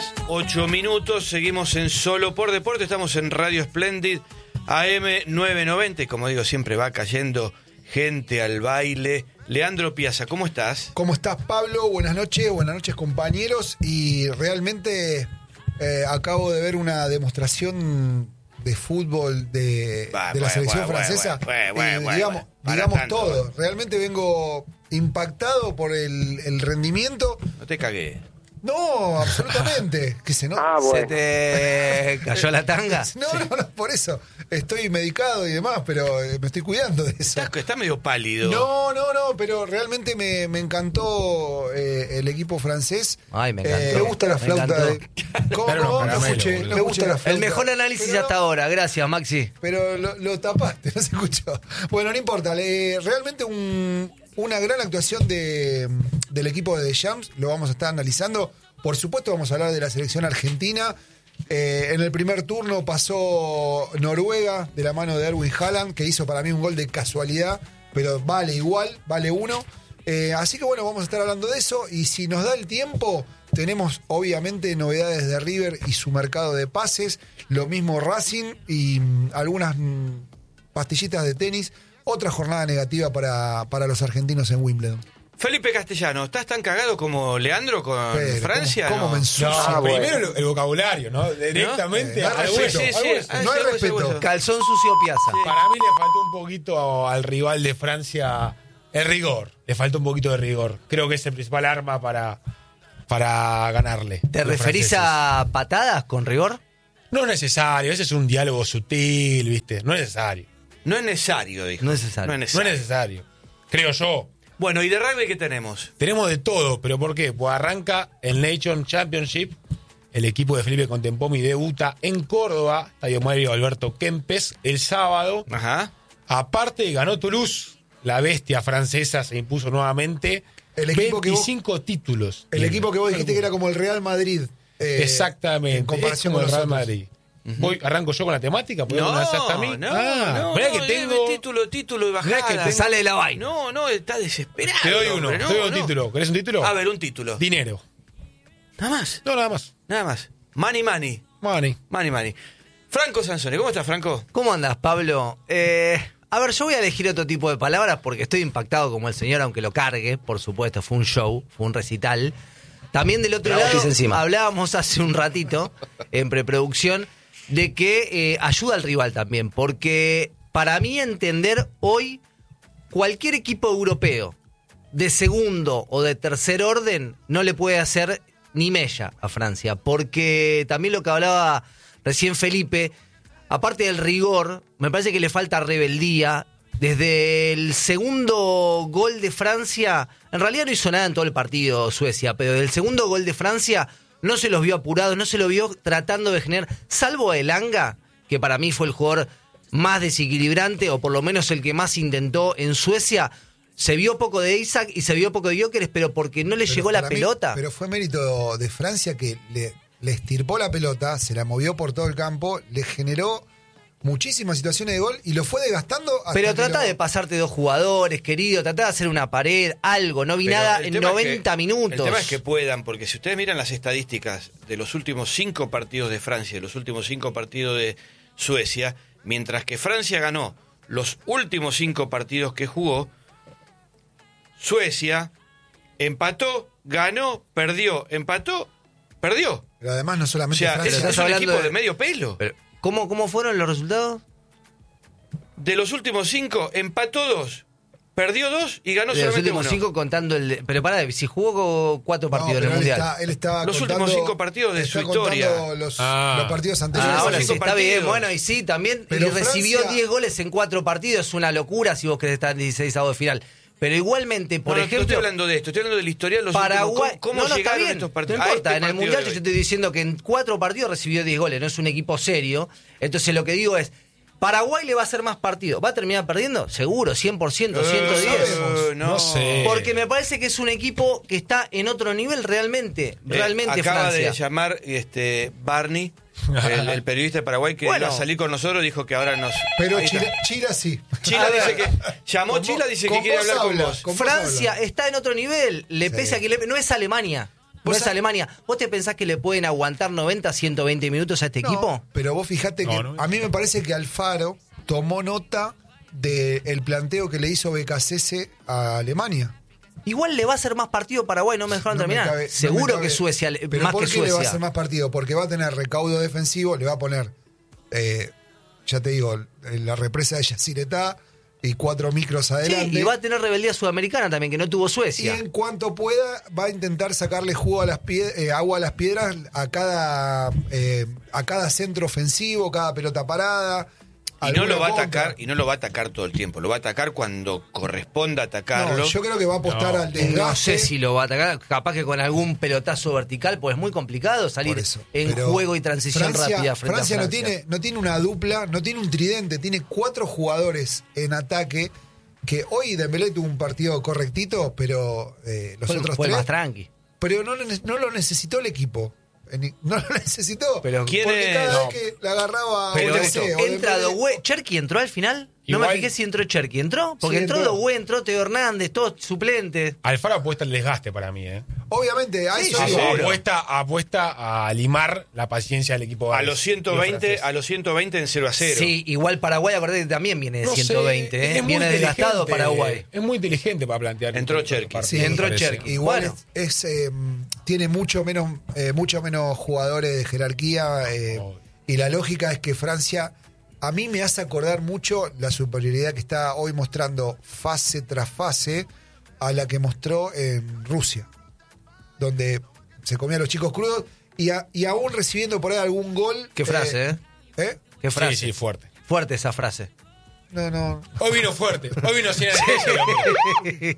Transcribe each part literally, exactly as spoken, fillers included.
horas, ocho minutos. Seguimos en Solo por Deporte. Estamos en Radio Splendid, A M novecientos noventa. Y como digo, siempre va cayendo gente al baile. Leandro Piazza, ¿cómo estás? ¿Cómo estás, Pablo? Buenas noches, buenas noches, compañeros. Y realmente eh, acabo de ver una demostración de fútbol de, bah, de la bueno, selección bueno, francesa. Bueno, bueno, y, bueno, digamos, bueno, digamos tanto. todo. Realmente vengo impactado por el, el rendimiento. No te cagué. No, absolutamente. Que se, no, ah, bueno. ¿Se te cayó la tanga? No, sí. no, no, por eso. Estoy medicado y demás, pero me estoy cuidando de eso. Está, está medio pálido. No, no, no, pero realmente me, me encantó eh, el equipo francés. Ay, me encantó. Eh, me gusta la me flauta de... ¿Cómo? Pero no, No, caramelo, escuché, boludo. me gusta la flauta. El mejor análisis Pero no, hasta ahora. Gracias, Maxi. Pero lo, lo tapaste, no se escuchó. Bueno, no importa. Le, realmente un, una gran actuación de, del equipo de Deschamps. Lo vamos a estar analizando. Por supuesto vamos a hablar de la selección argentina. Eh, en el primer turno pasó Noruega de la mano de Erwin Haaland, que hizo para mí un gol de casualidad, pero vale igual, vale uno. Eh, así que bueno, vamos a estar hablando de eso. Y si nos da el tiempo, tenemos obviamente novedades de River y su mercado de pases. Lo mismo Racing y mm, algunas mm, pastillitas de tenis. Otra jornada negativa para, para los argentinos en Wimbledon. Felipe Castellano, ¿estás tan cagado como Leandro con Pero, Francia? ¿Cómo, cómo no? me ensucia? No, Ah, bueno. primero el, el vocabulario, ¿no? Directamente ¿No? Eh, al no, hueso. sí, sí, al sí. hueso. Ah, No hay sí, hueso, respeto. hueso. Calzón sucio Piazza. Para mí le faltó un poquito al rival de Francia el rigor. Le faltó un poquito de rigor. Creo que es el principal arma para, para ganarle. ¿Te a los referís franceses. a patadas con rigor? No es necesario, ese es un diálogo sutil, ¿viste? No es necesario. No es necesario, dijo. No es necesario. No es No necesario. es necesario. Creo yo. Bueno, ¿y de rugby qué tenemos? Tenemos de todo, pero ¿por qué? Pues arranca el Nation Championship. El equipo de Felipe Contempomi debuta en Córdoba, Estadio Mario Alberto Kempes, el sábado. Ajá. Aparte, ganó Toulouse. La bestia francesa se impuso nuevamente. El equipo que vos- veinticinco títulos. El tiene. equipo que vos dijiste que era como el Real Madrid. eh, Exactamente. En comparación es como con el Real nosotros. Madrid. Voy, arranco yo con la temática. ¿Podés No, una hasta a mí? no, ah, no, mirá no, que no, tengo. título, título y Mirá bajada. que te sale de la vaina. No, no, está desesperado. Te doy uno, hombre, no, te doy un no. título. ¿Querés un título? A ver, un título. Dinero. Nada más, No, nada más. nada más. Money, money. Money. Money, money. Franco Sansone, ¿cómo estás, Franco? ¿Cómo andas, Pablo? Eh, a ver, yo voy a elegir otro tipo de palabras porque estoy impactado como el señor, aunque lo cargue, por supuesto. Fue un show, fue un recital. También del otro Bravo, lado, pis encima. hablábamos hace un ratito, en preproducción, de que eh, ayuda al rival también. Porque para mí entender hoy, cualquier equipo europeo de segundo o de tercer orden no le puede hacer ni mella a Francia. Porque también lo que hablaba recién Felipe, aparte del rigor, me parece que le falta rebeldía. Desde el segundo gol de Francia, en realidad no hizo nada en todo el partido Suecia, pero del segundo gol de Francia no se los vio apurados, no se los vio tratando de generar, salvo a Elanga, que para mí fue el jugador más desequilibrante, o por lo menos el que más intentó en Suecia. Se vio poco de Isaac y se vio poco de Gyökeres, pero porque no le Pero llegó la para mí- pelota. Pero fue mérito de Francia que le, le estirpó la pelota, se la movió por todo el campo, le generó muchísimas situaciones de gol y lo fue desgastando hasta Pero que trata lo- de pasarte dos jugadores, querido, trata de hacer una pared, algo, no vi Pero nada el en tema es noventa que- minutos. El tema es que puedan, porque si ustedes miran las estadísticas de los últimos cinco partidos de Francia y los últimos cinco partidos de Suecia, mientras que Francia ganó los últimos cinco partidos que jugó, Suecia empató, ganó, perdió, empató, perdió. Pero además no O solamente sea, Francia. es, estás es un hablando equipo de... de- medio pelo. Pero, ¿cómo, ¿Cómo fueron los resultados? De los últimos cinco, empató dos, perdió dos y ganó De los solamente últimos uno. cinco contando el... de- Pero pará, si jugó cuatro No, partidos en pero el él Mundial. está- él está Los contando- últimos cinco partidos de está su historia. contando Los, Ah. los partidos Ah, anteriores. ahora cinco sí, está partidos. bien. Bueno, y sí, también. Pero y recibió Francia- diez goles en cuatro partidos. Es una locura si vos querés estar en dieciséis de final. Pero igualmente, por No, no, no ejemplo... estoy hablando de esto, estoy hablando del historial. Los Paraguay, últimos, ¿Cómo, cómo no, no, está llegaron bien, estos partidos? No a importa, este en el partido Mundial de yo te hoy? estoy diciendo que en cuatro partidos recibió diez goles, no es un equipo serio. Entonces lo que digo es, Paraguay le va a hacer más partidos. ¿Va a terminar perdiendo? Seguro, cien por ciento, ciento diez. Eh, no. No sé. Porque me parece que es un equipo que está en otro nivel realmente, Eh, realmente acaba Francia. de llamar este Barney, el, el periodista de Paraguay que Bueno. iba a salir con nosotros, dijo que ahora nos... Pero Ahí está. Chila, Chila sí. Chila A dice ver. que... Llamó Con Chila, vos- dice con que quiere vos hablar con habla, vos. con vos Francia habla. está en otro nivel, le Sí. pese a que le- no es Alemania. No es sabés? Alemania. ¿Vos te pensás que le pueden aguantar noventa, ciento veinte minutos a este No, equipo? pero vos fijate que No, no. a mí me parece que Alfaro tomó nota del planteo que le hizo B K C S a Alemania. Igual le va a hacer más partido Paraguay, no me dejaron No me terminar. cabe- no Seguro me cabe- que Suecia, le- ¿Pero más por que qué le va a Suecia. hacer más partido? Porque va a tener recaudo defensivo, le va a poner, eh, ya te digo, la represa de Yacyretá y cuatro micros Sí, adelante. y va a tener rebeldía sudamericana también, que no tuvo Y Suecia. en cuanto pueda, va a intentar sacarle jugo a las pie- eh, agua a las piedras a cada, eh, a cada centro ofensivo, cada pelota parada. Y no alguna lo va a contra. atacar, y no lo va a atacar todo el tiempo, lo va a atacar cuando corresponda atacarlo. No, yo creo que va a apostar No. al desgaste. No sé si lo va a atacar, capaz que con algún pelotazo vertical, pues es muy complicado salir Por eso. en Pero juego y transición Francia, rápida frente Francia a no Francia. tiene, no tiene una dupla, no tiene un tridente, tiene cuatro jugadores en ataque. Que hoy Dembélé tuvo un partido correctito, pero eh, los Fue, otros fue tres. más tranqui. Pero no, lo ne- no lo necesitó el equipo. En- No lo necesitó. Pero ¿quién porque es? cada No. vez que la agarraba Pero o esto, Dembélé, o Entra Dembélé- Doué. ¿Cherky entró al final? No Igual- me fijé si entró Cherky. ¿Entró? Porque Sí, entró entró. Doué, entró Teo Hernández, todos suplentes. Alfaro apuesta el desgaste para mí, ¿eh? Obviamente, a Sí, eso sí, digo. seguro. Apuesta, apuesta a limar la paciencia del equipo. A gales los y ciento veinte, francés. a los ciento veinte en cero a cero. Sí, igual Paraguay, acordate que también viene de No sé, ciento veinte. ¿eh? es muy Viene desgastado inteligente, Paraguay. Es muy inteligente para plantear. Entró este Cherky. partido, Sí, me entró parece. Cherky. Igual Bueno. es, es, eh, tiene mucho menos, eh, mucho menos jugadores de jerarquía eh, Oh. y la lógica es que Francia a mí me hace acordar mucho la superioridad que está hoy mostrando fase tras fase a la que mostró en Rusia, donde se comía a los chicos crudos y, a- y aún recibiendo por ahí algún gol. Qué frase, ¿eh? ¿eh? Qué frase. Sí, sí, fuerte. Fuerte esa frase. No, no, Hoy vino fuerte. Hoy vino sin anestesia.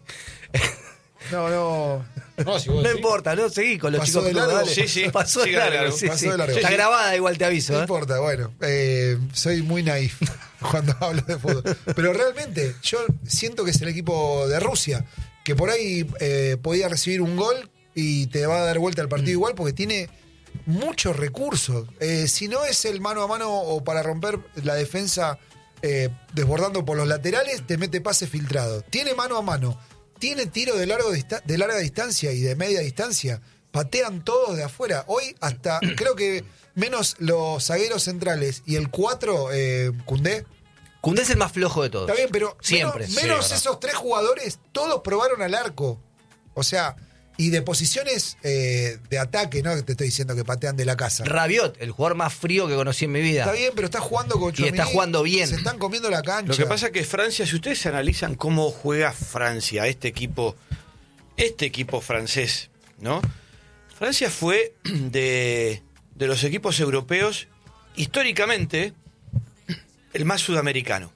no, no. No, si vos No decís. importa, no seguí con los Pasó chicos de crudos, largo. dale. Sí, sí, Pasó de siga de largo. largo. sí, Pasó sí. de largo. Está Sí, sí. grabada, igual te aviso. No ¿eh? importa, bueno, eh, soy muy naif cuando hablo de fútbol. Pero realmente, yo siento que es el equipo de Rusia, que por ahí eh, podía recibir un gol y te va a dar vuelta al partido igual porque tiene muchos recursos. Eh, si no es el mano a mano o para romper la defensa eh, desbordando por los laterales, te mete pase filtrado. Tiene mano a mano, tiene tiro de, largo dista- de larga distancia y de media distancia. Patean todos de afuera. Hoy hasta, creo que menos los zagueros centrales y el cuatro, eh, Koundé. Koundé es el más flojo de todos. Está bien, pero Siempre. menos, menos Sí, esos tres jugadores, todos probaron al arco. O sea, y de posiciones eh, de ataque, ¿no? Te estoy diciendo que patean de la casa. Rabiot, el jugador más frío que conocí en mi vida. Está bien, pero está jugando con Y está Tchouaméni. jugando bien. Se están comiendo la cancha. Lo que pasa es que Francia, si ustedes analizan cómo juega Francia, este equipo, este equipo francés, ¿no? Francia fue de, de los equipos europeos, históricamente, el más sudamericano.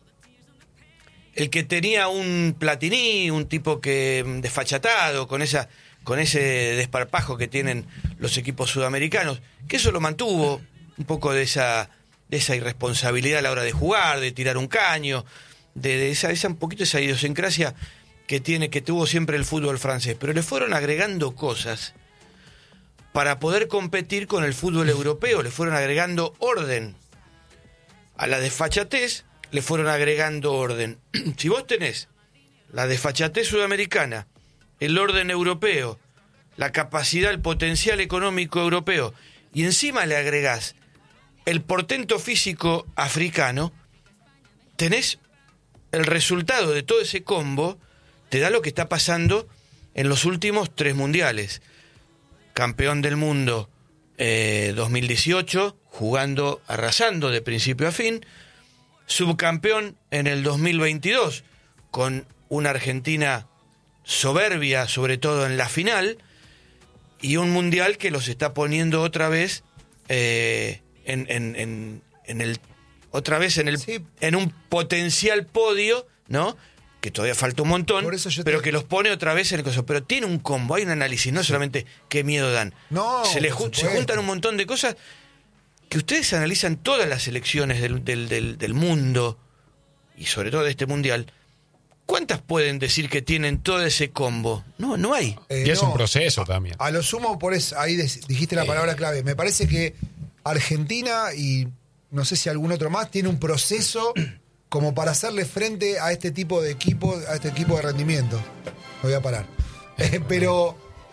El que tenía un Platini, un tipo que desfachatado, con esa, con ese desparpajo que tienen los equipos sudamericanos, que eso lo mantuvo un poco de esa, de esa irresponsabilidad a la hora de jugar, de tirar un caño, de, de esa, esa un poquito esa idiosincrasia que tiene, que tuvo siempre el fútbol francés. Pero le fueron agregando cosas para poder competir con el fútbol europeo, le fueron agregando orden. A la desfachatez le fueron agregando orden. Si vos tenés la desfachatez sudamericana, el orden europeo, la capacidad, el potencial económico europeo, y encima le agregás el portento físico africano, tenés el resultado de todo ese combo, te da lo que está pasando en los últimos tres mundiales. Campeón del mundo eh, dos mil dieciocho, jugando, arrasando de principio a fin. Subcampeón en el dos mil veintidós, con una Argentina soberbia, sobre todo en la final, y un mundial que los está poniendo otra vez eh, en, en, en, en el otra vez en el Sí. en un potencial podio, ¿no? Que todavía falta un montón, Por eso yo pero te- que los pone otra vez en el coso. Pero tiene un combo, hay un análisis, no solamente qué miedo dan. No, se, le por ju- se supuesto. juntan un montón de cosas que ustedes analizan todas las elecciones del, del, del, del mundo, y sobre todo de este mundial. ¿Cuántas pueden decir que tienen todo ese combo? No, no hay. Eh, Y es no, un proceso también. A lo sumo, por eso, ahí des- dijiste la palabra clave. Me parece que Argentina y no sé si algún otro más tiene un proceso como para hacerle frente a este tipo de equipo, a este equipo de rendimiento. Me voy a parar. Eh, pero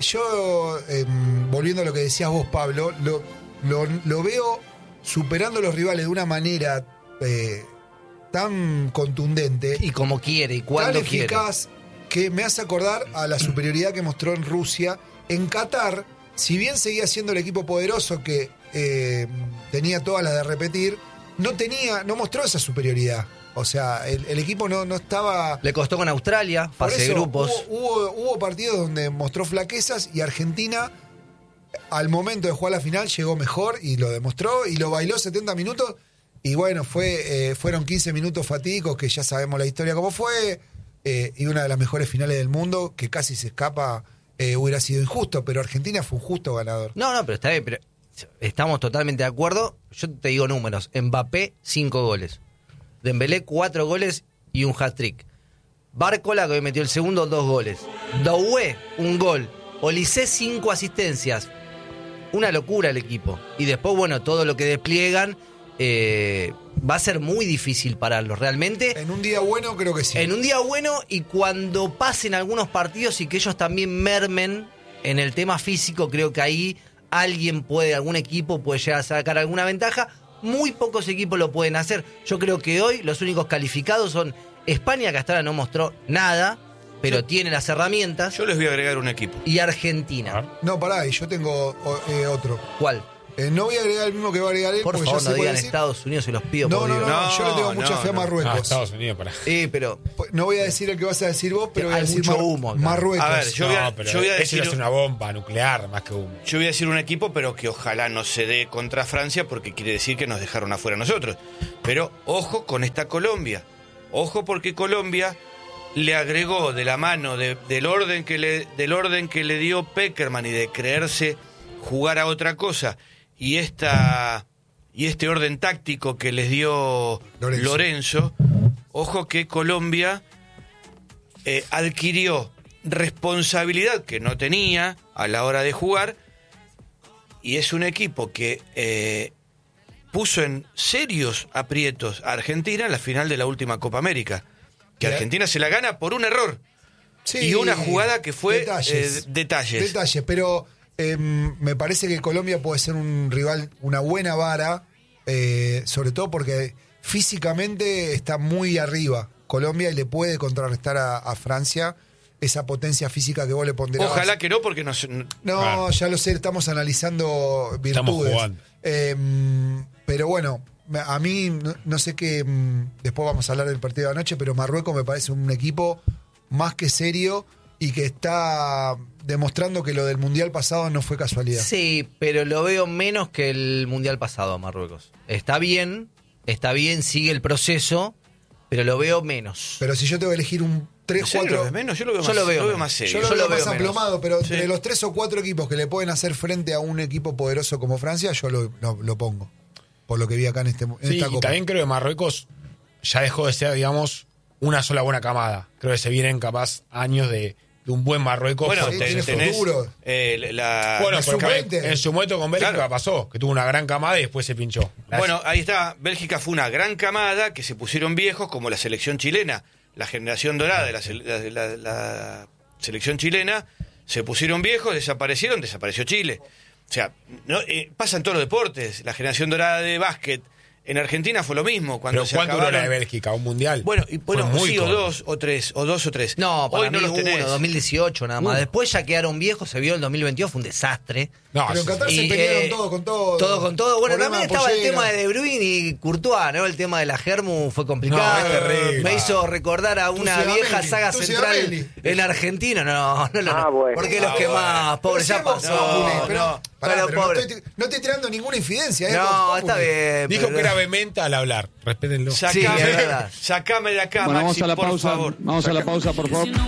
yo eh, volviendo a lo que decías vos, Pablo, lo, lo, lo veo superando a los rivales de una manera eh, tan contundente. Y como quiere, y cuando tan quiere. eficaz, que me hace acordar a la superioridad que mostró en Rusia. En Qatar, si bien seguía siendo el equipo poderoso que eh, tenía todas las de repetir, no tenía, no mostró esa superioridad. O sea, el, el equipo no, no estaba... Le costó con Australia, Por fase de eso, grupos. Hubo, hubo, hubo partidos donde mostró flaquezas y Argentina, al momento de jugar la final, llegó mejor y lo demostró y lo bailó setenta minutos. Y bueno, fue eh, fueron quince minutos fatídicos, que ya sabemos la historia cómo fue. Eh, y una de las mejores finales del mundo, que casi se escapa, eh, hubiera sido injusto, pero Argentina fue un justo ganador. No, no, pero está bien, pero estamos totalmente de acuerdo. Yo te digo números. Mbappé, cinco goles. Dembélé, cuatro goles y un hat-trick. Bárcola, que metió el segundo, dos goles. Doué, un gol. Olise, cinco asistencias. Una locura el equipo. Y después, bueno, todo lo que despliegan, eh, va a ser muy difícil pararlos, realmente. En un día bueno, creo que sí. En un día bueno, y cuando pasen algunos partidos y que ellos también mermen en el tema físico, creo que ahí alguien puede, algún equipo puede llegar a sacar alguna ventaja. Muy pocos equipos lo pueden hacer. Yo creo que hoy los únicos calificados son España, que hasta ahora no mostró nada, pero yo, tiene las herramientas. Yo les voy a agregar un equipo. Y Argentina. No, pará, y yo tengo eh, otro. ¿Cuál? Eh, no voy a agregar el mismo que va a agregar él. Por favor, no digan Estados Unidos, se los pido. No, por no, Dios. no, no, yo le tengo mucha no, fe a no. Marruecos. Ah, Estados Unidos, para. Sí, pero... No voy a decir el que vas a decir vos, pero voy a Hay decir mucho Mar- humo acá. Marruecos. A ver, yo voy a, no, pero yo voy a ese decir... no es una bomba nuclear más que humo. Yo voy a decir un equipo, pero que ojalá no se dé contra Francia, porque quiere decir que nos dejaron afuera nosotros. Pero ojo con esta Colombia. Ojo, porque Colombia le agregó de la mano de, del orden que le del orden que le dio Peckerman y de creerse jugar a otra cosa, y esta y este orden táctico que les dio Lorenzo, Lorenzo ojo que Colombia eh, adquirió responsabilidad que no tenía a la hora de jugar, y es un equipo que eh, puso en serios aprietos a Argentina en la final de la última Copa América, que Argentina se la gana por un error. Sí, y una jugada que fue detalles, eh, detalles. Detalles, pero eh, me parece que Colombia puede ser un rival, una buena vara, eh, sobre todo porque físicamente está muy arriba Colombia y le puede contrarrestar a, a Francia esa potencia física que vos le ponderabas. Ojalá que no, porque no... No, no ya lo sé, estamos analizando virtudes. Estamos jugando. Eh, pero bueno, a mí no, no sé qué, después vamos a hablar del partido de anoche, pero Marruecos me parece un equipo más que serio y que está demostrando que lo del Mundial pasado no fue casualidad. Sí, pero lo veo menos que el Mundial pasado, Marruecos. Está bien, está bien, sigue el proceso, pero lo veo menos. Pero si yo tengo que elegir un tres cuatro... menos? Yo lo veo, yo más, lo veo, lo veo más serio. Yo lo yo veo lo más veo aplomado, pero sí. entre los tres o cuatro equipos que le pueden hacer frente a un equipo poderoso como Francia, yo lo, lo, lo pongo. Por lo que vi acá en, este, en sí, esta y Copa. también creo que Marruecos ya dejó de ser, digamos, una sola buena camada. Creo que se vienen capaz años de, de un buen Marruecos. Bueno, Sí, te- tiene tenés futuro. eh, la... Bueno, la pero sub veinte. en su momento con Bélgica Claro. pasó, que tuvo una gran camada y después se pinchó. La- Bueno, ahí está. Bélgica fue una gran camada que se pusieron viejos, como la selección chilena. La generación dorada de la, se- la- la- la selección chilena se pusieron viejos, desaparecieron, desapareció Chile. O sea, no, eh, pasa en todos los deportes. La generación dorada de básquet en Argentina fue lo mismo. Cuando pero se ¿cuánto duró la de acabaron... Bélgica? ¿Un mundial? Bueno, y, bueno Fue muy sí, o corto. dos, o tres, o dos o tres. No, para Hoy no mí los tenés. uno, dos mil dieciocho nada más. Uno. Después ya quedaron viejos, se vio el dos mil veintidós, fue un desastre. No, Pero en sí, Qatar sí. se Y, pelearon eh, todo con todo. Todo con todo. Bueno, Problema también de estaba el pollera. tema de De Bruyne y Courtois, ¿no? El tema de la Germu fue complicado. No, es terrible. Me hizo recordar a una Tucci vieja Amelli, saga Tucci central Amelli. en Argentina. No, no, no. Ah, no. bueno. ¿Por qué los Ah, quemás? Pobre, Pero ya si es Voz pasó. Populi, pero, no, pará, pero pero pobre. No, estoy, no estoy tirando ninguna infidencia. ¿eh? No, Voz está Populi. bien. Dijo pero- que era vehementa al hablar. Respétenlo. Sí, Sacame, es verdad. sacame de acá, Bueno, Maxi, vamos a la por pausa. favor. Vamos a la pausa, por favor.